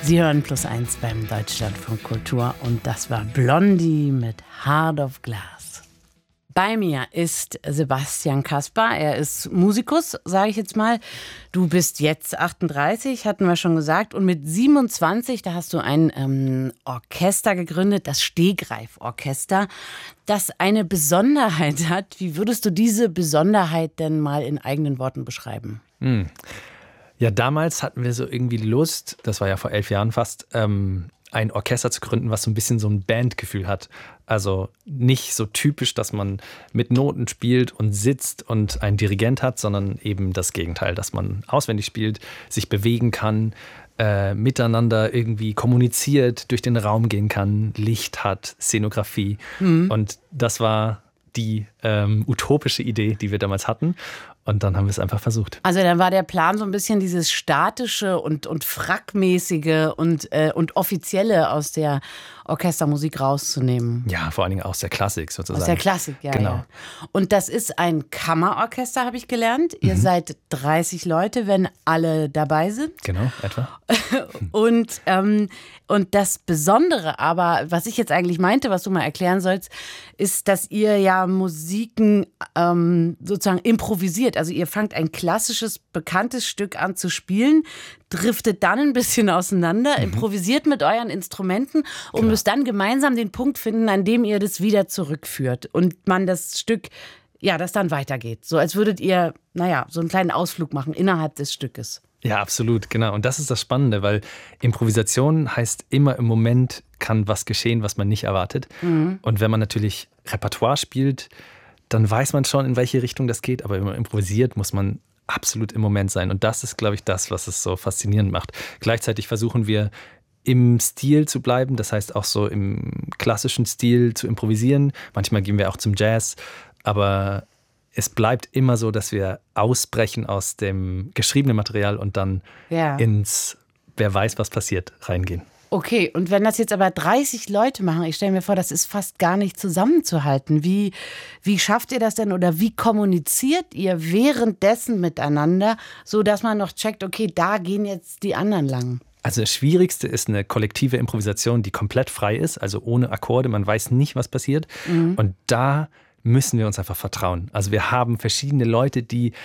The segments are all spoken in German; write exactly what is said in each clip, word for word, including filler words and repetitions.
Sie hören Plus eins beim Deutschlandfunk Kultur und das war Blondie mit Heart of Glass. Bei mir ist Sebastian Kaspar, er ist Musikus, sage ich jetzt mal. Du bist jetzt achtunddreißig, hatten wir schon gesagt, und mit siebenundzwanzig, da hast du ein ähm, Orchester gegründet, das Stegreif-Orchester, das eine Besonderheit hat. Wie würdest du diese Besonderheit denn mal in eigenen Worten beschreiben? Hm. Ja, damals hatten wir so irgendwie Lust, das war ja vor elf Jahren fast, ähm, ein Orchester zu gründen, was so ein bisschen so ein Bandgefühl hat. Also nicht so typisch, dass man mit Noten spielt und sitzt und einen Dirigent hat, sondern eben das Gegenteil, dass man auswendig spielt, sich bewegen kann, äh, miteinander irgendwie kommuniziert, durch den Raum gehen kann, Licht hat, Szenografie. Mhm. Und das war die ähm, utopische Idee, die wir damals hatten. Und dann haben wir es einfach versucht. Also dann war der Plan so ein bisschen dieses statische und, und frackmäßige und, äh, und offizielle aus der Orchestermusik rauszunehmen. Ja, vor allen Dingen aus der Klassik sozusagen. Aus der Klassik, ja. Genau. Ja. Und das ist ein Kammerorchester, habe ich gelernt. Ihr mhm. seid dreißig Leute, wenn alle dabei sind. Genau, etwa. und, ähm, und das Besondere aber, was ich jetzt eigentlich meinte, was du mal erklären sollst, ist, dass ihr ja Musiken ähm, sozusagen improvisiert. Also ihr fangt ein klassisches, bekanntes Stück an zu spielen, driftet dann ein bisschen auseinander, mhm. improvisiert mit euren Instrumenten und genau. müsst dann gemeinsam den Punkt finden, an dem ihr das wieder zurückführt und man das Stück, ja, das dann weitergeht. So als würdet ihr, naja, so einen kleinen Ausflug machen innerhalb des Stückes. Ja, absolut, genau. Und das ist das Spannende, weil Improvisation heißt immer im Moment kann was geschehen, was man nicht erwartet. Mhm. Und wenn man natürlich Repertoire spielt, dann weiß man schon, in welche Richtung das geht. Aber wenn man improvisiert, muss man absolut im Moment sein. Und das ist, glaube ich, das, was es so faszinierend macht. Gleichzeitig versuchen wir, im Stil zu bleiben. Das heißt auch so im klassischen Stil zu improvisieren. Manchmal gehen wir auch zum Jazz. Aber es bleibt immer so, dass wir ausbrechen aus dem geschriebenen Material und dann ja. ins wer weiß, was passiert, reingehen. Okay, und wenn das jetzt aber dreißig Leute machen, ich stelle mir vor, das ist fast gar nicht zusammenzuhalten. Wie, wie schafft ihr das denn oder wie kommuniziert ihr währenddessen miteinander, sodass man noch checkt, okay, da gehen jetzt die anderen lang? Also das Schwierigste ist eine kollektive Improvisation, die komplett frei ist, also ohne Akkorde, man weiß nicht, was passiert. Mhm. Und da müssen wir uns einfach vertrauen. Also wir haben verschiedene Leute, die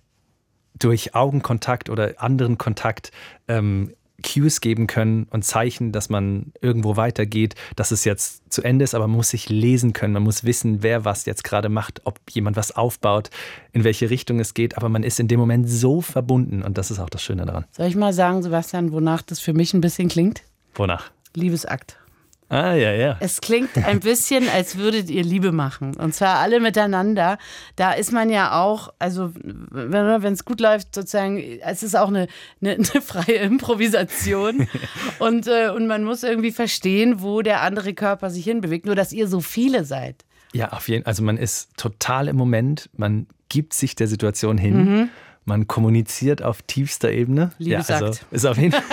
durch Augenkontakt oder anderen Kontakt ähm, Cues geben können und Zeichen, dass man irgendwo weitergeht, dass es jetzt zu Ende ist, aber man muss sich lesen können, man muss wissen, wer was jetzt gerade macht, ob jemand was aufbaut, in welche Richtung es geht, aber man ist in dem Moment so verbunden und das ist auch das Schöne daran. Soll ich mal sagen, Sebastian, wonach das für mich ein bisschen klingt? Wonach? Liebesakt. Ah, ja, ja. Es klingt ein bisschen, als würdet ihr Liebe machen. Und zwar alle miteinander. Da ist man ja auch, also wenn es gut läuft, sozusagen, es ist auch eine, eine, eine freie Improvisation. und, äh, und man muss irgendwie verstehen, wo der andere Körper sich hinbewegt. Nur, dass ihr so viele seid. Ja, auf jeden Fall. Also man ist total im Moment. Man gibt sich der Situation hin. Mhm. Man kommuniziert auf tiefster Ebene. Liebesakt. Ja, also ist auf jeden Fall.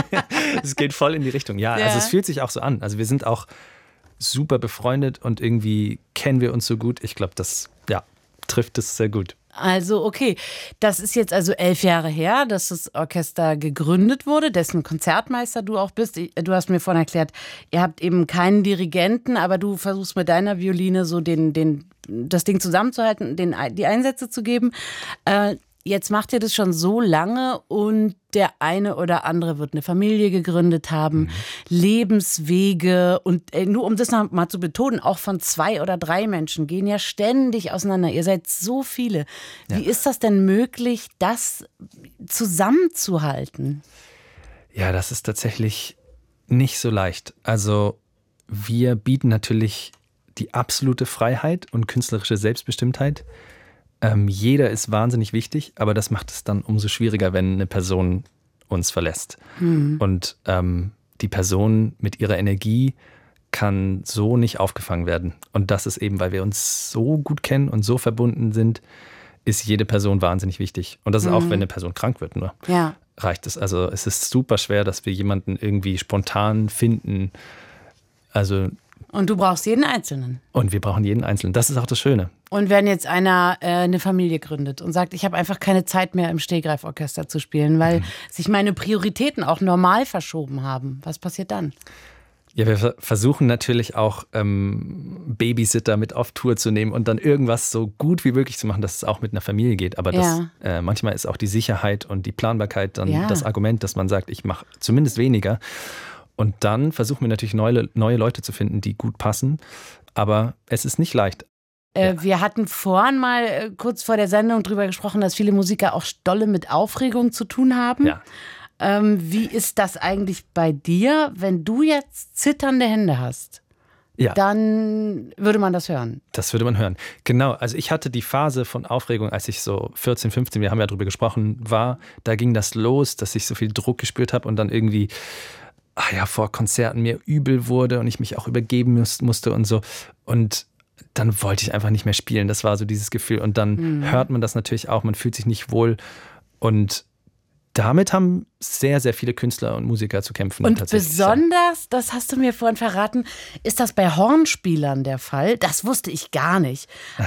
Es geht voll in die Richtung. Ja, ja, also es fühlt sich auch so an. Also wir sind auch super befreundet und irgendwie kennen wir uns so gut. Ich glaube, das ja, trifft es sehr gut. Also okay, das ist jetzt also elf Jahre her, dass das Orchester gegründet wurde, dessen Konzertmeister du auch bist. Du hast mir vorhin erklärt, ihr habt eben keinen Dirigenten, aber du versuchst mit deiner Violine so den, den, das Ding zusammenzuhalten, den, die Einsätze zu geben. Äh, Jetzt macht ihr das schon so lange und der eine oder andere wird eine Familie gegründet haben, mhm. Lebenswege und äh, nur um das noch mal zu betonen, auch von zwei oder drei Menschen gehen ja ständig auseinander. Ihr seid so viele. Wie ja. ist das denn möglich, das zusammenzuhalten? Ja, das ist tatsächlich nicht so leicht. Also wir bieten natürlich die absolute Freiheit und künstlerische Selbstbestimmtheit. Ähm, jeder ist wahnsinnig wichtig, aber das macht es dann umso schwieriger, wenn eine Person uns verlässt. Mhm. Und ähm, die Person mit ihrer Energie kann so nicht aufgefangen werden. Und das ist eben, weil wir uns so gut kennen und so verbunden sind, ist jede Person wahnsinnig wichtig. Und das ist mhm. auch, wenn eine Person krank wird, nur ja. reicht es. Also es ist super schwer, dass wir jemanden irgendwie spontan finden. Also Und du brauchst jeden Einzelnen. Und wir brauchen jeden Einzelnen. Das ist auch das Schöne. Und wenn jetzt einer äh, eine Familie gründet und sagt, ich habe einfach keine Zeit mehr im Stehgreiforchester zu spielen, weil mhm. sich meine Prioritäten auch normal verschoben haben, was passiert dann? Ja, wir versuchen natürlich auch ähm, Babysitter mit auf Tour zu nehmen und dann irgendwas so gut wie möglich zu machen, dass es auch mit einer Familie geht. Aber das, ja. äh, manchmal ist auch die Sicherheit und die Planbarkeit dann ja. das Argument, dass man sagt, ich mache zumindest weniger. Und dann versuchen wir natürlich neue, neue Leute zu finden, die gut passen. Aber es ist nicht leicht. Äh, ja. Wir hatten vorhin mal äh, kurz vor der Sendung drüber gesprochen, dass viele Musiker auch dolle mit Aufregung zu tun haben. Ja. Ähm, wie ist das eigentlich bei dir, wenn du jetzt zitternde Hände hast? Ja. Dann würde man das hören. Das würde man hören. Genau, also ich hatte die Phase von Aufregung, als ich so vierzehn, fünfzehn, wir haben ja drüber gesprochen, war, da ging das los, dass ich so viel Druck gespürt habe und dann irgendwie ach ja, vor Konzerten mir übel wurde und ich mich auch übergeben muss, musste und so. Und dann wollte ich einfach nicht mehr spielen. Das war so dieses Gefühl. Und dann mhm. hört man das natürlich auch, man fühlt sich nicht wohl. Und damit haben sehr, sehr viele Künstler und Musiker zu kämpfen. Und besonders, das hast du mir vorhin verraten, ist das bei Hornspielern der Fall. Das wusste ich gar nicht.